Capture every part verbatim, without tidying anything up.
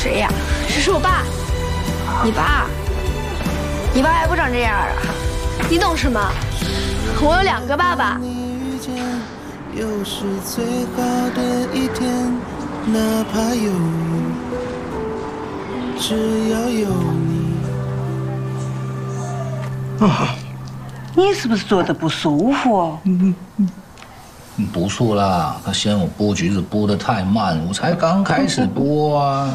谁呀？这是我爸。你爸？你爸还不长这样啊？你懂什么？我有两个爸爸。又是最好的一天，哪怕有雨，只要有你。 啊，你是不是觉得不舒服？嗯嗯。 不错啦，他嫌我剥橘子剥得太慢，我才刚开始剥啊。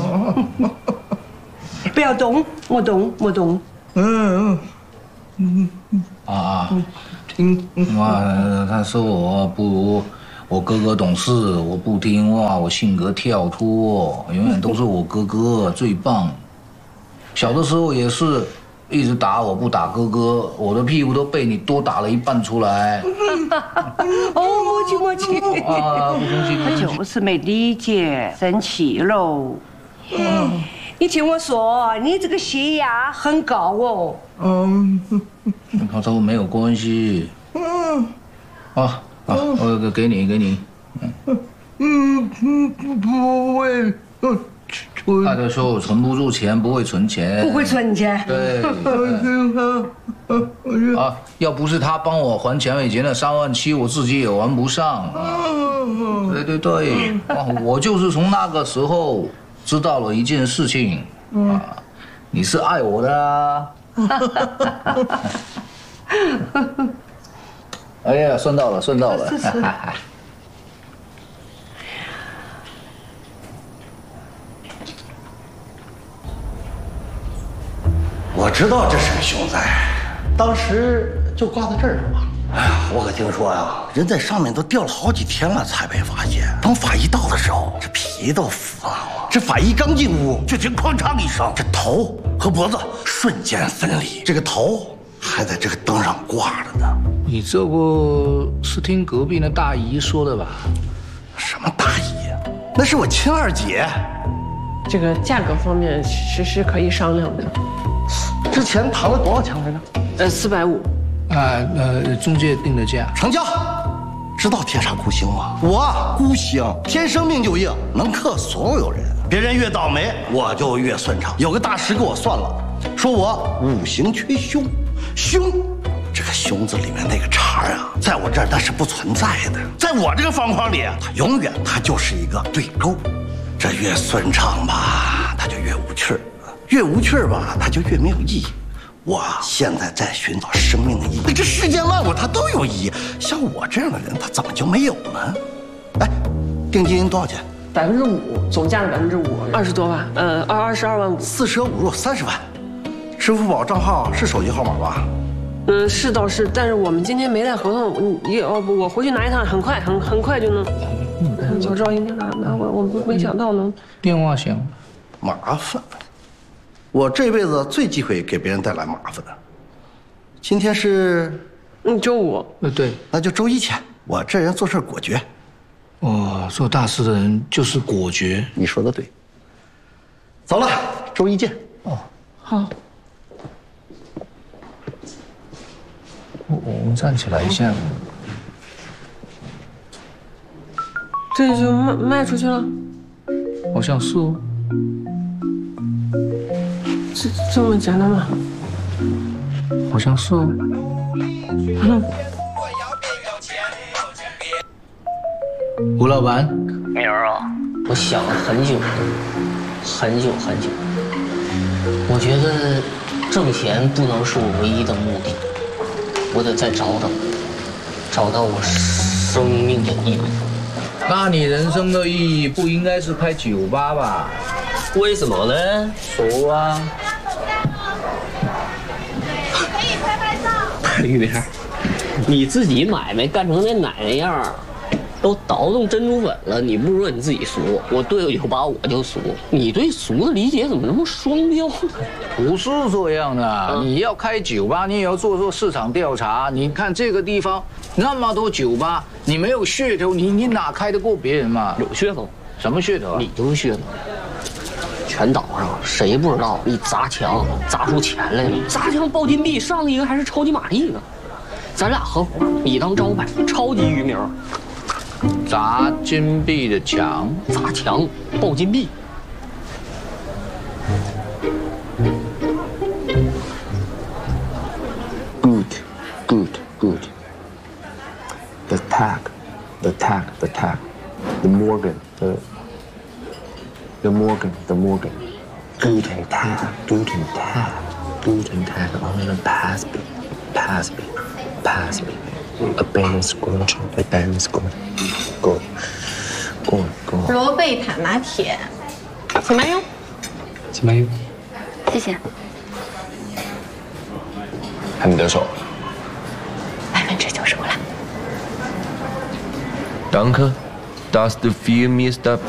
不要动，我动，我动。嗯嗯嗯啊，听啊，他说我不如我哥哥懂事，我不听话，我性格跳脱，永远都是我哥哥最棒。小的时候也是。 一直打我不打哥哥，我的屁股都被你多打了一半出来。 哦，默契默契。 啊，不生气， 他就是没理解，生气喽。嗯，你听我说，你这个血压很高哦。嗯， 他说没有关系。嗯，啊啊，我给你给你。嗯嗯嗯，不会。嗯。 他就说我存不住钱，不会存钱， 不会存钱。 对。啊，要不是他帮我还钱尾钱的三万七，我自己也还不上。对对对，我就是从那个时候知道了一件事情啊，你是爱我的啊。哎呀，算到了，算到了。 我知道这是个凶灾，当时就挂在这儿了吧。哎呀，我可听说呀，人在上面都吊了好几天了才被发现。等法医到的时候，这皮都腐了。这法医刚进屋，就听哐当一声，这头和脖子瞬间分离，这个头还在这个灯上挂着呢。 你这个是听隔壁那大姨说的吧？ 什么大姨呀？那是我亲二姐。 这个价格方面是是可以商量的。 之前谈了多少钱来着？ 呃，四百五。 啊，呃，中介定的价， 成交。知道天煞孤星吗？我孤星，天生命就硬，能克所有人。别人越倒霉，我就越顺畅。有个大师给我算了，说我五行缺凶，凶，这个凶字里面那个茬啊，在我这儿那是不存在的，在我这个方框里，它永远它就是一个对勾。这越顺畅吧，它就越无趣儿。 越无趣吧，它就越没有意义。我现在在寻找生命的意义。这世间万物它都有意义，像我这样的人，他怎么就没有呢？哎，定金多少钱？ 百分之五，总价的百分之五，二十多万。呃，二二十二万五， 四舍五入三十万。支付宝账号是手机号码吧？ 嗯，是倒是，但是我们今天没带合同，你要不我回去拿一趟，很快，很很快就能。嗯，早知道应该拿拿我，我没想到能。 电话响， 麻烦。 我这辈子最忌讳给别人带来麻烦。今天是， 嗯，周五。 呃，对， 那就周一前。我这人做事果决。 哦，做大事的人就是果决。 你说的对。走了，周一见。 哦， 好。 我我们站起来一下。 这就卖卖出去了？ 好像是哦。 这这么简单吗？ 好像是哦。嗯。吴老板， 明儿啊，我想了很久，很久很久。我觉得挣钱不能是我唯一的目的，我得再找找，找到我生命的意义。 那你人生的意义不应该是开酒吧吧？ 为什么呢？ 熟啊。 玉明，你自己买卖干成那奶奶样，都倒腾珍珠粉了，你不说你自己俗，我对酒吧我就俗，你对俗的理解怎么那么双标呢？ 不是这样的，啊、你要开酒吧，你也要做做市场调查。你看这个地方那么多酒吧，你没有噱头，你你哪开得过别人嘛？ 有噱头， 什么噱头啊？ 你就是噱头。 全岛上谁不知道你砸墙砸出钱来了？砸墙爆金币，上一个还是超级玛丽呢。咱俩合伙，你当招牌，超级渔名。 砸金币的墙， 砸墙爆金币。 tag, the tag, the tag, the Morgan, the the Morgan, the Morgan. Guten Tag, guten Tag, guten Tag. I'm gonna pass me, pass me, pass me. A band squash, a band squash. Go, go, go. 罗贝塔拿铁，请慢用。 请慢用。 谢谢。 还没得手。 百分之九十五了。 Danke, dass du für mich da